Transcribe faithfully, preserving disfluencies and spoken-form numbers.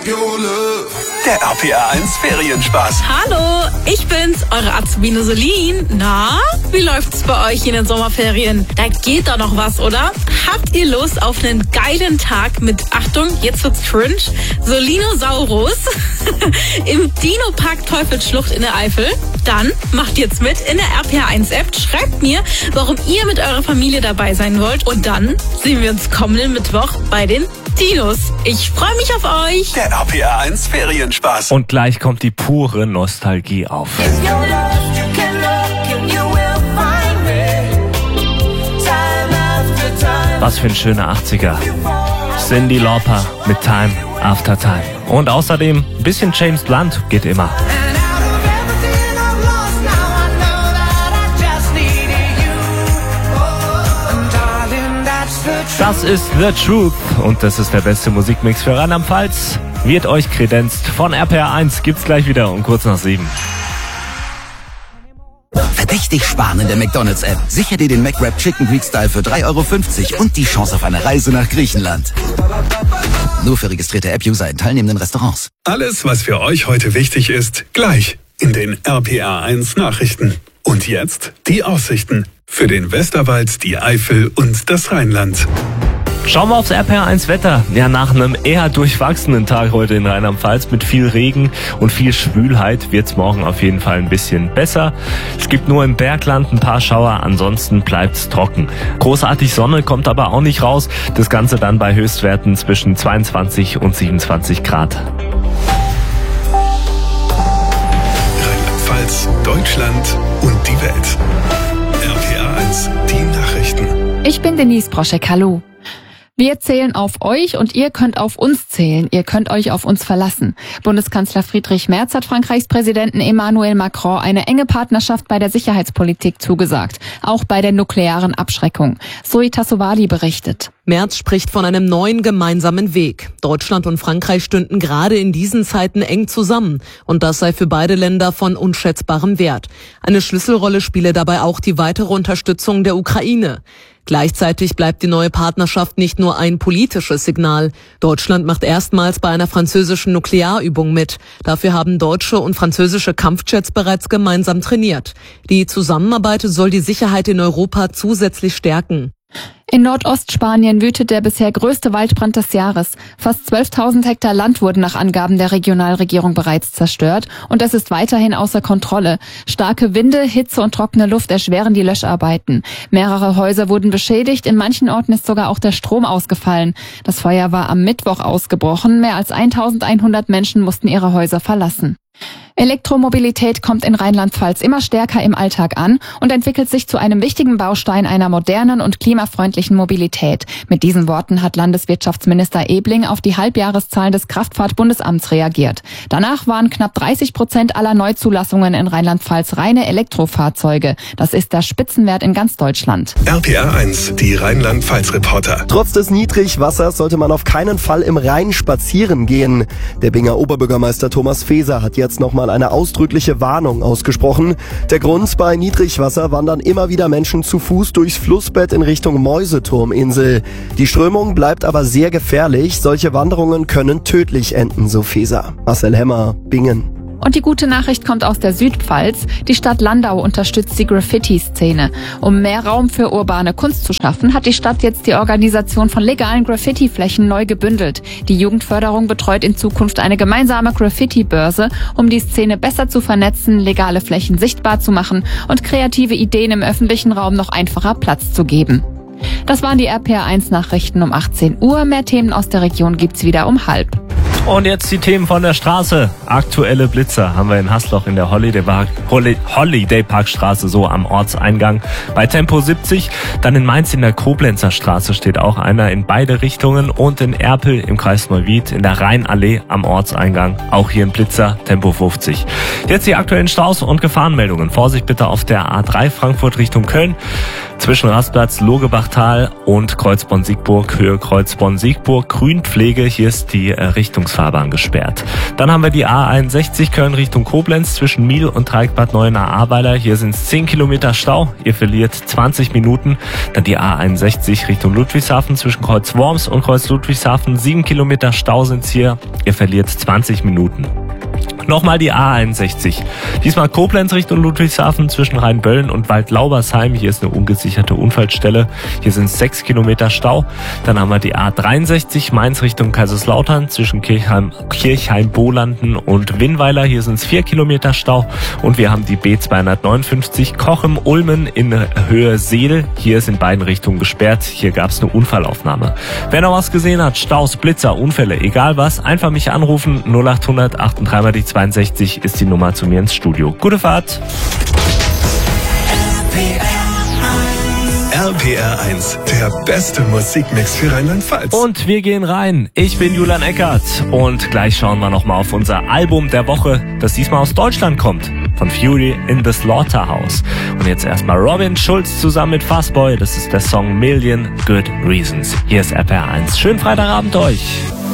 Der R P R eins Ferienspaß. Hallo, ich bin's, eure Azubine Solin. Na, wie läuft's bei euch in den Sommerferien? Da geht doch noch was, oder? Habt ihr Lust auf einen geilen Tag mit, Achtung, jetzt wird's cringe, Solinosaurus im Dino-Park Teufelsschlucht in der Eifel? Dann macht jetzt mit in der R P R eins App, schreibt mir, warum ihr mit eurer Familie dabei sein wollt und dann sehen wir uns kommenden Mittwoch bei den Dinos. Ich freue mich auf euch. Der R P R eins Ferienspaß. Und gleich kommt die pure Nostalgie auf. Was für ein schöner achtziger. Cyndi Lauper mit Time After Time. Und außerdem ein bisschen James Blunt geht immer. Das ist The Truth und das ist der beste Musikmix für Rheinland-Pfalz. Wird euch kredenzt von R P R eins. Gibt's gleich wieder um kurz nach sieben. Verdächtig sparen in der McDonald's-App. Sicher dir den McWrap Chicken Greek Style für drei Euro fünfzig und die Chance auf eine Reise nach Griechenland. Nur für registrierte App-User in teilnehmenden Restaurants. Alles, was für euch heute wichtig ist, gleich in den R P R eins Nachrichten. Und jetzt die Aussichten für den Westerwald, die Eifel und das Rheinland. Schauen wir aufs R P R eins Wetter. Ja, nach einem eher durchwachsenen Tag heute in Rheinland-Pfalz mit viel Regen und viel Schwülheit wird's morgen auf jeden Fall ein bisschen besser. Es gibt nur im Bergland ein paar Schauer, ansonsten bleibt's trocken. Großartig Sonne kommt aber auch nicht raus. Das Ganze dann bei Höchstwerten zwischen zweiundzwanzig und siebenundzwanzig Grad. Rheinland-Pfalz, Deutschland und die Welt. R P R eins, die Nachrichten. Ich bin Denise Broschek, hallo. Wir zählen auf euch und ihr könnt auf uns zählen. Ihr könnt euch auf uns verlassen. Bundeskanzler Friedrich Merz hat Frankreichs Präsidenten Emmanuel Macron eine enge Partnerschaft bei der Sicherheitspolitik zugesagt. Auch bei der nuklearen Abschreckung. Zoe Tassovali berichtet. Merz spricht von einem neuen gemeinsamen Weg. Deutschland und Frankreich stünden gerade in diesen Zeiten eng zusammen. Und das sei für beide Länder von unschätzbarem Wert. Eine Schlüsselrolle spiele dabei auch die weitere Unterstützung der Ukraine. Gleichzeitig bleibt die neue Partnerschaft nicht nur ein politisches Signal. Deutschland macht erstmals bei einer französischen Nuklearübung mit. Dafür haben deutsche und französische Kampfjets bereits gemeinsam trainiert. Die Zusammenarbeit soll die Sicherheit in Europa zusätzlich stärken. In Nordostspanien wütet der bisher größte Waldbrand des Jahres. Fast zwölftausend Hektar Land wurden nach Angaben der Regionalregierung bereits zerstört und es ist weiterhin außer Kontrolle. Starke Winde, Hitze und trockene Luft erschweren die Löscharbeiten. Mehrere Häuser wurden beschädigt, in manchen Orten ist sogar auch der Strom ausgefallen. Das Feuer war am Mittwoch ausgebrochen. Mehr als eintausendeinhundert Menschen mussten ihre Häuser verlassen. Elektromobilität kommt in Rheinland-Pfalz immer stärker im Alltag an und entwickelt sich zu einem wichtigen Baustein einer modernen und klimafreundlichen Mobilität. Mit diesen Worten hat Landeswirtschaftsminister Ebling auf die Halbjahreszahlen des Kraftfahrtbundesamts reagiert. Danach waren knapp dreißig Prozent aller Neuzulassungen in Rheinland-Pfalz reine Elektrofahrzeuge. Das ist der Spitzenwert in ganz Deutschland. R P R eins, die Rheinland-Pfalz-Reporter. Trotz des Niedrigwassers sollte man auf keinen Fall im Rhein spazieren gehen. Der Binger Oberbürgermeister Thomas Feser hat jetzt nochmal eine ausdrückliche Warnung ausgesprochen. Der Grund: bei Niedrigwasser wandern immer wieder Menschen zu Fuß durchs Flussbett in Richtung Mäuseturminsel. Die Strömung bleibt aber sehr gefährlich. Solche Wanderungen können tödlich enden, so Feser. Marcel Hemmer, Bingen. Und die gute Nachricht kommt aus der Südpfalz. Die Stadt Landau unterstützt die Graffiti-Szene. Um mehr Raum für urbane Kunst zu schaffen, hat die Stadt jetzt die Organisation von legalen Graffiti-Flächen neu gebündelt. Die Jugendförderung betreut in Zukunft eine gemeinsame Graffiti-Börse, um die Szene besser zu vernetzen, legale Flächen sichtbar zu machen und kreative Ideen im öffentlichen Raum noch einfacher Platz zu geben. Das waren die R P R eins Nachrichten um achtzehn Uhr. Mehr Themen aus der Region gibt's wieder um halb. Und jetzt die Themen von der Straße. Aktuelle Blitzer haben wir in Hasloch in der Holiday Park, Holiday Parkstraße, so am Ortseingang bei Tempo siebzig. Dann in Mainz in der Koblenzer Straße steht auch einer in beide Richtungen. Und in Erpel im Kreis Neuwied in der Rheinallee am Ortseingang. Auch hier ein Blitzer, Tempo fünfzig. Jetzt die aktuellen Staus und Gefahrenmeldungen. Vorsicht bitte auf der A drei Frankfurt Richtung Köln. Zwischen Rastplatz Logebachtal und Kreuzborn-Siegburg, Höhe Kreuzborn-Siegburg, Grünpflege. Hier ist die Richtungsverkehr Fußfahrbahn gesperrt. Dann haben wir die A einundsechzig Köln Richtung Koblenz zwischen Miel und Dreieckbad Neuenahr-Ahrweiler. Hier sind es zehn Kilometer Stau. Ihr verliert zwanzig Minuten. Dann die A einundsechzig Richtung Ludwigshafen zwischen Kreuz Worms und Kreuz Ludwigshafen. sieben Kilometer Stau sind's hier. Ihr verliert zwanzig Minuten. Nochmal die A einundsechzig. Diesmal Koblenz Richtung Ludwigshafen zwischen Rheinböllen und Waldlaubersheim. Hier ist eine ungesicherte Unfallstelle. Hier sind es sechs Kilometer Stau. Dann haben wir die A dreiundsechzig Mainz Richtung Kaiserslautern zwischen Kirchheim, Kirchheim-Bolanden und Winnweiler. Hier sind es vier Kilometer Stau. Und wir haben die B zweihundertneunundfünfzig Kochem-Ulmen in Höhe Seel. Hier ist in beiden Richtungen gesperrt. Hier gab es eine Unfallaufnahme. Wer noch was gesehen hat, Staus, Blitzer, Unfälle, egal was, einfach mich anrufen. null achthundert achtunddreißig mal die zweiundsechzig ist die Nummer zu mir ins Studio. Gute Fahrt! R P R eins, der beste Musikmix für Rheinland-Pfalz. Und wir gehen rein. Ich bin Julian Eckert und gleich schauen wir nochmal auf unser Album der Woche, das diesmal aus Deutschland kommt. Von Fury in the Slaughterhouse. Und jetzt erstmal Robin Schulz zusammen mit Fastboy. Das ist der Song Million Good Reasons. Hier ist R P R eins. Schönen Freitagabend euch.